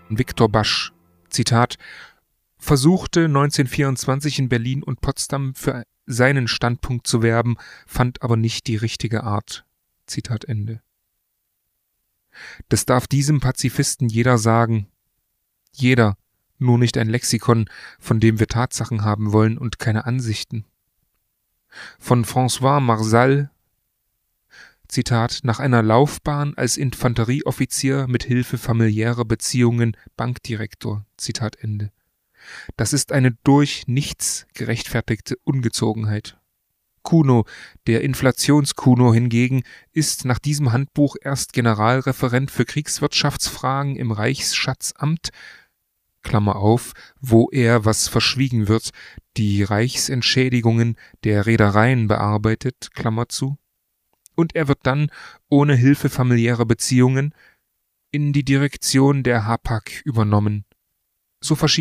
Viktor Basch, Zitat, versuchte 1924 in Berlin und Potsdam für seinen Standpunkt zu werben, fand aber nicht die richtige Art. Zitat Ende. Das darf diesem Pazifisten jeder sagen. Jeder, nur nicht ein Lexikon, von dem wir Tatsachen haben wollen und keine Ansichten. Von François Marsal, Zitat, nach einer Laufbahn als Infanterieoffizier mit Hilfe familiärer Beziehungen Bankdirektor, Zitat Ende. Das ist eine durch nichts gerechtfertigte Ungezogenheit. Kuno, der Inflationskuno hingegen, ist nach diesem Handbuch erst Generalreferent für Kriegswirtschaftsfragen im Reichsschatzamt, Klammer auf, wo er, was verschwiegen wird, die Reichsentschädigungen der Reedereien bearbeitet, Klammer zu, und er wird dann, ohne Hilfe familiärer Beziehungen, in die Direktion der Hapag übernommen. So